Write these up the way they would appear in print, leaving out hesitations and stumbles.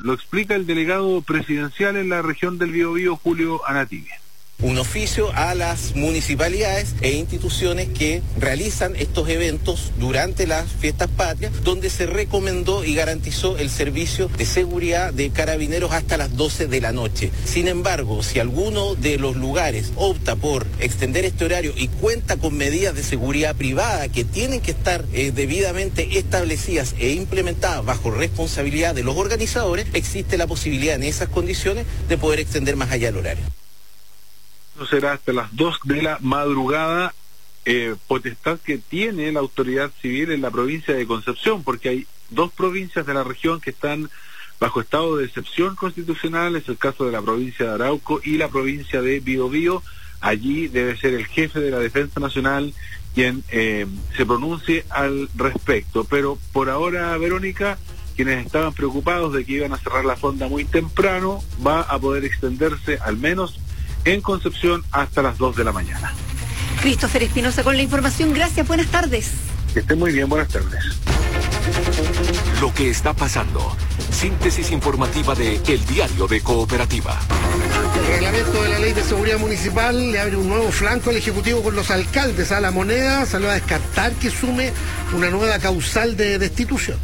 Lo explica el delegado presidencial en la región del Biobío, Julio Anatibia. Un oficio a las municipalidades e instituciones que realizan estos eventos durante las fiestas patrias, donde se recomendó y garantizó el servicio de seguridad de carabineros hasta las 12 de la noche. Sin embargo, si alguno de los lugares opta por extender este horario y cuenta con medidas de seguridad privada que tienen que estar debidamente establecidas e implementadas bajo responsabilidad de los organizadores, existe la posibilidad en esas condiciones de poder extender más allá el horario. Será hasta las 2 de la madrugada, potestad que tiene la autoridad civil en la provincia de Concepción, porque hay 2 provincias de la región que están bajo estado de excepción constitucional. Es el caso de la provincia de Arauco y la provincia de Biobío. Allí debe ser el jefe de la Defensa Nacional quien se pronuncie al respecto, pero por ahora, Verónica, quienes estaban preocupados de que iban a cerrar la fonda muy temprano, va a poder extenderse al menos en Concepción hasta las 2 de la mañana. Christopher Espinosa con la información. Gracias, buenas tardes. Que esté muy bien, buenas tardes. Lo que está pasando. Síntesis informativa de El Diario de Cooperativa. El reglamento de la Ley de Seguridad Municipal le abre un nuevo flanco al Ejecutivo con los alcaldes. A La Moneda salió a descartar que sume una nueva causal de destitución.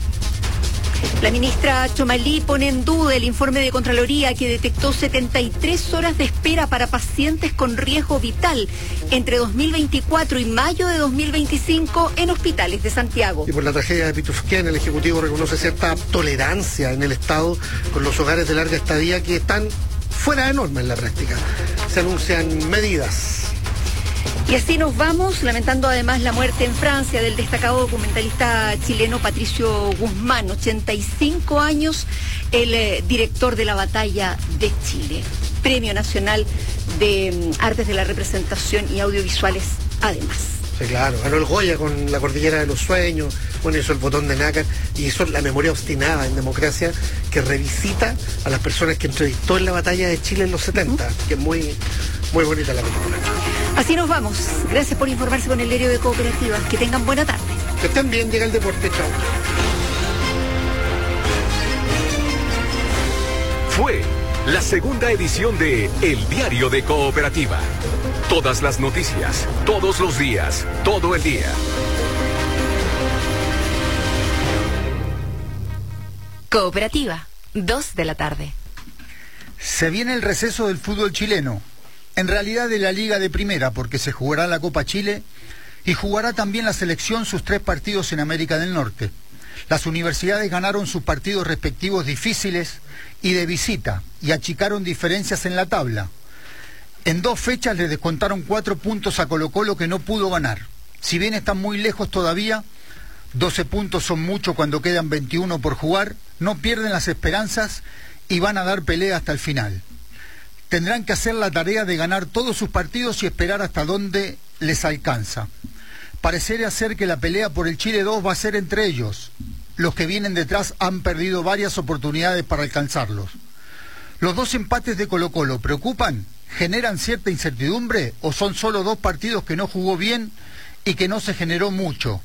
La ministra Chomalí pone en duda el informe de Contraloría que detectó 73 horas de espera para pacientes con riesgo vital entre 2024 y mayo de 2025 en hospitales de Santiago. Y por la tragedia de Pitufquén, el Ejecutivo reconoce cierta tolerancia en el Estado con los hogares de larga estadía que están fuera de norma en la práctica. Se anuncian medidas. Y así nos vamos, lamentando además la muerte en Francia del destacado documentalista chileno Patricio Guzmán, 85 años, el director de la Batalla de Chile, Premio Nacional de Artes de la Representación y Audiovisuales, además. Sí, claro, ganó el Goya con La Cordillera de los Sueños, bueno, hizo el Botón de Nácar y hizo La Memoria Obstinada en Democracia, que revisita a las personas que entrevistó en la Batalla de Chile en los 70, que es muy bonita la película. Así nos vamos. Gracias por informarse con el Diario de Cooperativa. Que tengan buena tarde. Que estén bien, llega el deporte, chao. Fue la segunda edición de El Diario de Cooperativa. Todas las noticias, todos los días, todo el día. Cooperativa, 2 de la tarde. Se viene el receso del fútbol chileno. En realidad de la Liga de Primera, porque se jugará la Copa Chile y jugará también la selección sus 3 partidos en América del Norte. Las universidades ganaron sus partidos respectivos difíciles y de visita y achicaron diferencias en la tabla. En 2 fechas le descontaron 4 puntos a Colo-Colo que no pudo ganar. Si bien están muy lejos todavía, 12 puntos son mucho cuando quedan 21 por jugar, no pierden las esperanzas y van a dar pelea hasta el final. Tendrán que hacer la tarea de ganar todos sus partidos y esperar hasta dónde les alcanza. Parecería ser que la pelea por el Chile 2 va a ser entre ellos. Los que vienen detrás han perdido varias oportunidades para alcanzarlos. ¿Los 2 empates de Colo-Colo preocupan? ¿Generan cierta incertidumbre? ¿O son solo 2 partidos que no jugó bien y que no se generó mucho?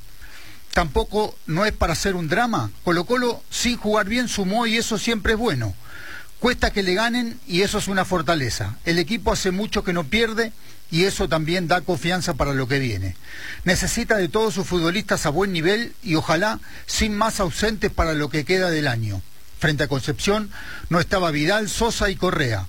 Tampoco no es para hacer un drama. Colo-Colo sin jugar bien sumó y eso siempre es bueno. Cuesta que le ganen y eso es una fortaleza. El equipo hace mucho que no pierde y eso también da confianza para lo que viene. Necesita de todos sus futbolistas a buen nivel y ojalá sin más ausentes para lo que queda del año. Frente a Concepción no estaba Vidal, Sosa y Correa.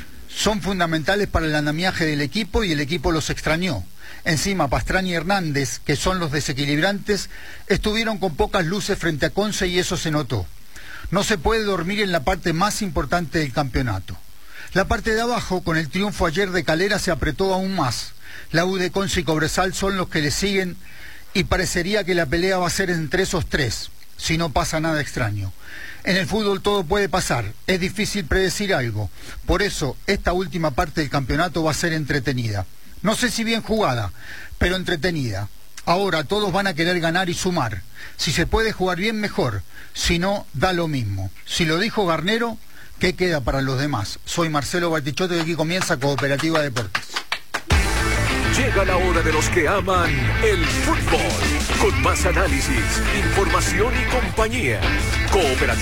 Son fundamentales para el andamiaje del equipo y el equipo los extrañó. Encima Pastrana y Hernández, que son los desequilibrantes, estuvieron con pocas luces frente a Conce y eso se notó. No se puede dormir en la parte más importante del campeonato. La parte de abajo, con el triunfo ayer de Calera, se apretó aún más. La U de Conce y Cobresal son los que le siguen y parecería que la pelea va a ser entre esos 3, si no pasa nada extraño. En el fútbol todo puede pasar, es difícil predecir algo. Por eso, esta última parte del campeonato va a ser entretenida. No sé si bien jugada, pero entretenida. Ahora todos van a querer ganar y sumar. Si se puede jugar bien, mejor. Si no, da lo mismo. Si lo dijo Garnero, ¿qué queda para los demás? Soy Marcelo Bartichotto y aquí comienza Cooperativa Deportes. Llega la hora de los que aman el fútbol. Con más análisis, información y compañía. Cooperativa.